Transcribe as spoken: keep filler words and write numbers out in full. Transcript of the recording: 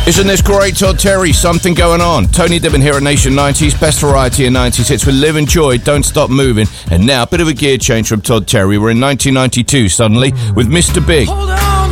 Isn't this great, Todd Terry? Something going on. Tony Dibbin here at Nation nineties, best variety in nineties hits with Live and Joy, Don't Stop Moving. And now, a bit of a gear change from Todd Terry. We're in nineteen ninety-two suddenly with Mister Big.